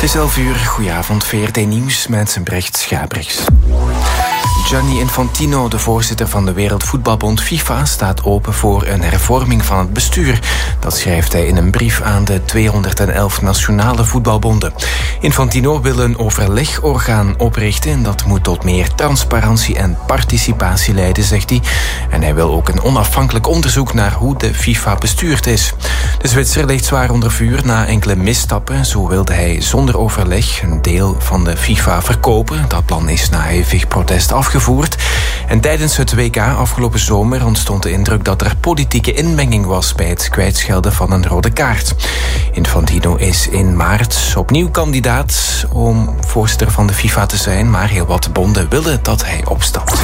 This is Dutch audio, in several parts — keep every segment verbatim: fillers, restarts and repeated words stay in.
Het is elf uur, goedenavond, V R T Nieuws met Brecht Schabriks. Gianni Infantino, de voorzitter van de Wereldvoetbalbond FIFA, staat open voor een hervorming van het bestuur. Dat schrijft hij in een brief aan de tweehonderdelf nationale voetbalbonden. Infantino wil een overlegorgaan oprichten en dat moet tot meer transparantie en participatie leiden, zegt hij. En hij wil ook een onafhankelijk onderzoek naar hoe de FIFA bestuurd is. De Zwitser ligt zwaar onder vuur na enkele misstappen. Zo wilde hij zonder overleg een deel van de FIFA verkopen. Dat plan is na hevig protest afgevoerd. En tijdens het W K afgelopen zomer ontstond de indruk dat er politieke inmenging was bij het kwijtschelden van een rode kaart. Infantino is in maart opnieuw kandidaat om voorzitter van de FIFA te zijn, maar heel wat bonden willen dat hij opstapt.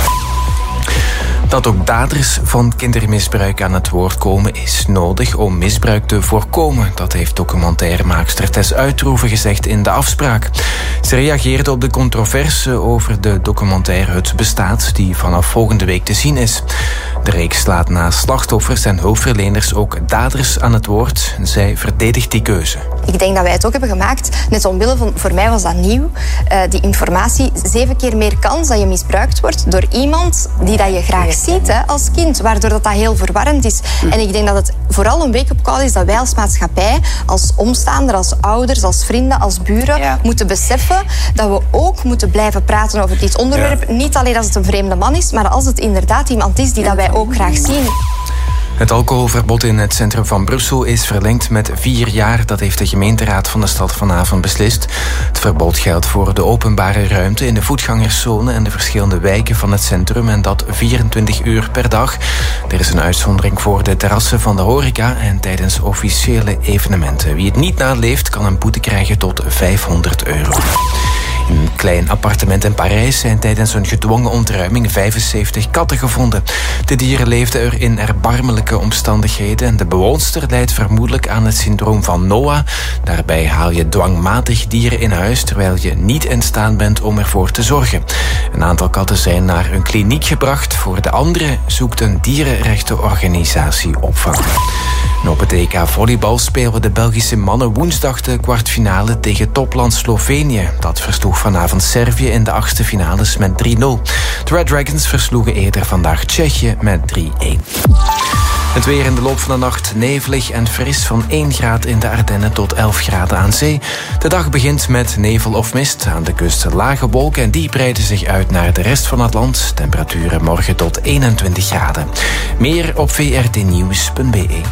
Dat ook daders van kindermisbruik aan het woord komen is nodig om misbruik te voorkomen. Dat heeft documentairemaakster Tess Uitroeven gezegd in De Afspraak. Ze reageerde op de controverse over de documentaire Het Bestaat, die vanaf volgende week te zien is. De reeks laat na slachtoffers en hulpverleners ook daders aan het woord. Zij verdedigt die keuze. Ik denk dat wij het ook hebben gemaakt, net omwille van, voor mij was dat nieuw, uh, die informatie, zeven keer meer kans dat je misbruikt wordt door iemand die dat je graag ziet hè, als kind, waardoor dat, dat heel verwarrend is. Mm. En ik denk dat het vooral een wake-up call is dat wij als maatschappij, als omstaander, als ouders, als vrienden, als buren, ja. moeten beseffen dat we ook moeten blijven praten over dit onderwerp. Ja. Niet alleen als het een vreemde man is, maar als het inderdaad iemand is die dat wij ook graag zien. Het alcoholverbod in het centrum van Brussel is verlengd met vier jaar. Dat heeft de gemeenteraad van de stad vanavond beslist. Het verbod geldt voor de openbare ruimte in de voetgangerszone en de verschillende wijken van het centrum, en dat vierentwintig uur per dag. Er is een uitzondering voor de terrassen van de horeca en tijdens officiële evenementen. Wie het niet naleeft kan een boete krijgen tot vijfhonderd euro. In een klein appartement in Parijs zijn tijdens een gedwongen ontruiming vijfenzeventig katten gevonden. De dieren leefden er in erbarmelijke omstandigheden en de bewoonster lijdt vermoedelijk aan het syndroom van Noah. Daarbij haal je dwangmatig dieren in huis terwijl je niet in staat bent om ervoor te zorgen. Een aantal katten zijn naar een kliniek gebracht. Voor de andere zoekt een dierenrechtenorganisatie opvang. En op het E K volleybal spelen de Belgische mannen woensdag de kwartfinale tegen topland Slovenië. Dat versloeg vanavond Servië in de achtste finales met drie nul. De Red Dragons versloegen eerder vandaag Tsjechië met drie een. Het weer in de loop van de nacht nevelig en fris, van één graad in de Ardennen tot elf graden aan zee. De dag begint met nevel of mist. Aan de kust lage wolken en die breiden zich uit naar de rest van het land. Temperaturen morgen tot eenentwintig graden. Meer op v r t nieuws punt b e.